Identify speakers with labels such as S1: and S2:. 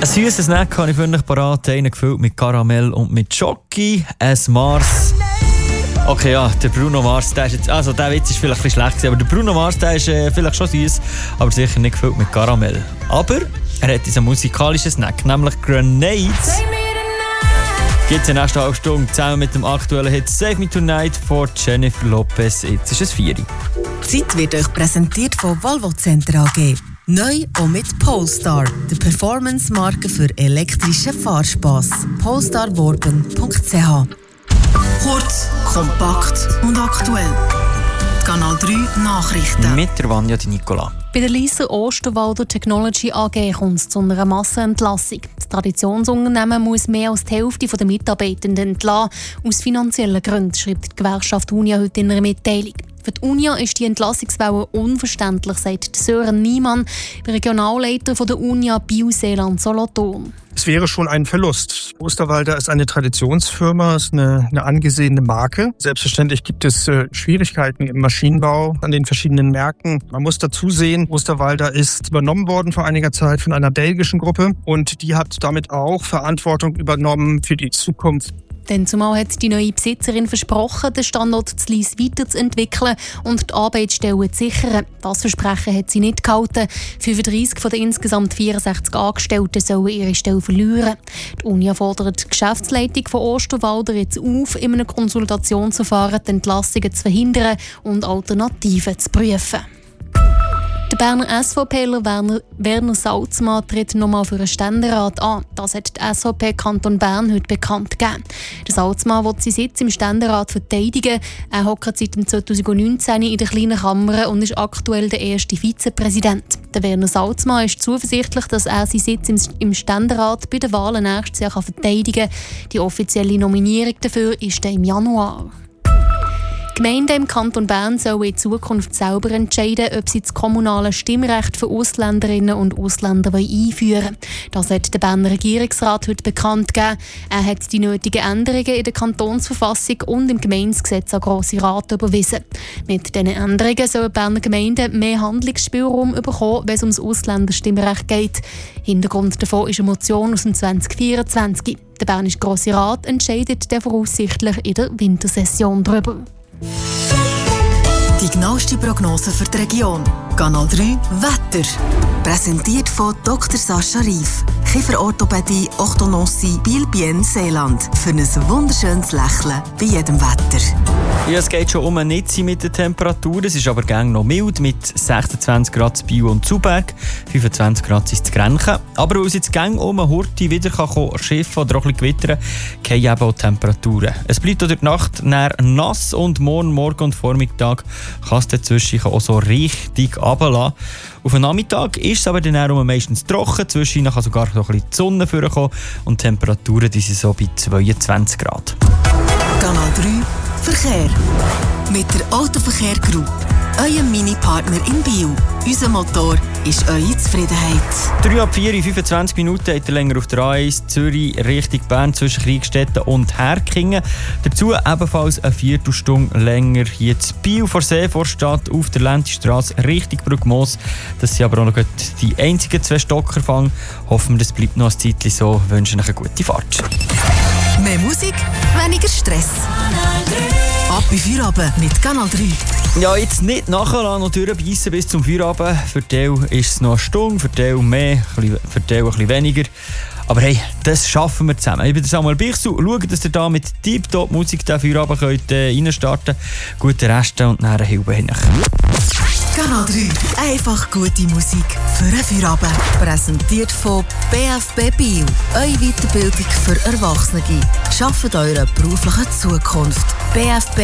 S1: Ein süßes Snack habe ich für euch parat, einen gefüllt mit Karamell und mit Schoki, ein Mars. Okay, ja, der Bruno Mars, der ist jetzt, also der Witz ist vielleicht ein bisschen schlecht gewesen, aber der Bruno Mars, der ist vielleicht schon süß, aber sicher nicht gefüllt mit Karamell. Aber er hat diesen musikalischen Snack, nämlich Grenades. Gibt es in der nächsten halben Stunde zusammen mit dem aktuellen Hit «Save Me Tonight» von Jennifer Lopez. Jetzt ist es 4 Uhr.
S2: Die Zeit wird euch präsentiert von Volvo Center AG. Neu auch mit Polestar, der Performance-Marke für elektrischen Fahrspass. polestarwarpen.ch. Kurz, kompakt und aktuell. Kanal 3 Nachrichten.
S1: Mit der Vanja Di Nicola.
S3: Bei der Lysser Osterwalder Technology AG kommt es zu einer Massenentlassung. Das Traditionsunternehmen muss mehr als die Hälfte der Mitarbeitenden entlassen. Aus finanziellen Gründen, schreibt die Gewerkschaft Unia heute in einer Mitteilung. Für die Unia ist die Entlassungswelle unverständlich, sagt Sören Niemann, der Regionalleiter der Unia Biel-Seeland-Solothurn.
S4: Es wäre schon ein Verlust. Osterwalder ist eine Traditionsfirma, ist eine angesehene Marke. Selbstverständlich gibt es Schwierigkeiten im Maschinenbau an den verschiedenen Märkten. Man muss dazu sehen, Osterwalder ist übernommen worden vor einiger Zeit von einer belgischen Gruppe und die hat damit auch Verantwortung übernommen für die Zukunft.
S3: Denn zumal hat die neue Besitzerin versprochen, den Standort zu Lyss weiterzuentwickeln und die Arbeitsstellen zu sichern. Das Versprechen hat sie nicht gehalten. 35 von den insgesamt 64 Angestellten sollen ihre Stelle verlieren. Die Unia fordert die Geschäftsleitung von Osterwalder jetzt auf, in einem Konsultationsverfahren die Entlassungen zu verhindern und Alternativen zu prüfen. Der Berner SVPler Werner Salzmann tritt nochmal für einen Ständerat an. Das hat die SVP Kanton Bern heute bekannt gegeben. Der Salzmann will seinen Sitz im Ständerat verteidigen. Er hockt seit 2019 in der kleinen Kammer und ist aktuell der erste Vizepräsident. Der Werner Salzmann ist zuversichtlich, dass er seinen Sitz im Ständerat bei den Wahlen nächstes Jahr verteidigen kann. Die offizielle Nominierung dafür ist dann im Januar. Die Gemeinden im Kanton Bern sollen in Zukunft selber entscheiden, ob sie das kommunale Stimmrecht für Ausländerinnen und Ausländer einführen wollen. Das hat der Berner Regierungsrat heute bekannt gegeben. Er hat die nötigen Änderungen in der Kantonsverfassung und im Gemeindegesetz an den Grossen Rat überwiesen. Mit diesen Änderungen sollen Berner Gemeinden mehr Handlungsspielraum bekommen, wenn es ums Ausländerstimmrecht geht. Hintergrund davon ist eine Motion aus dem 2024. Der Bernische Grosse Rat entscheidet dann voraussichtlich in der Wintersession darüber.
S2: Die genaueste Prognose für die Region. Kanal 3 Wetter. Präsentiert von Dr. Sascha Rief. Kieferorthopädie, Orthodontie, Biel-Bien-Seeland. Für ein wunderschönes Lächeln bei jedem Wetter.
S1: Ja, es geht schon um eine Hitze mit den Temperaturen. Es ist aber gäng noch mild mit 26 Grad in Biel und Zuberg, 25 Grad ist in Grenchen. Aber weil es jetzt gäng um eine Hurti wieder Schiff oder auch ein bisschen gewittern, fallen eben auch die Temperaturen. Es bleibt durch die Nacht nass und morgen und Vormittag kann es dazwischen auch so richtig runterlassen. Auf den Nachmittag ist es aber dann meistens trocken, zwischendurch kann sogar noch ein bisschen die Sonne vorkommen und die Temperaturen die sind so bei 22 Grad.
S2: Kanal 3 Verkehr. Mit der Autoverkehr Group. Euer Mini-Partner in Biel. Unser Motor ist eure Zufriedenheit.
S1: 3 ab 4 in 25 Minuten hat er länger auf der A1 Zürich Richtung Bern zwischen Kriegstetten und Herkingen. Dazu ebenfalls eine Viertelstunde länger hier zu Biel vor See, vor Stadt auf der Lentistrasse Richtung Brugmoos. Das sind aber auch noch die einzigen 2 Stockerfang. Hoffen wir, das bleibt noch ein Zeitchen so. Wünschen euch eine gute Fahrt.
S2: Mehr Musik, weniger Stress. Ab in Feierabend mit Kanal 3.
S1: Ja, jetzt nicht nachher und durchbeissen bis zum Feierabend. Für die ist es noch eine Stunde, für die mehr, für die ein bisschen weniger. Aber hey, das schaffen wir zusammen. Ich bin Samuel Bichsel. Schaut, dass ihr da mit Tip-Top-Musik den Feierabend reinstarten könnt. Guten Rest und nachher Hilfe hin.
S2: Kanal 3. Einfach gute Musik für einen Feierabend. Präsentiert von BFB Biel. Eure Weiterbildung für Erwachsene. Schafft eure berufliche Zukunft. BFB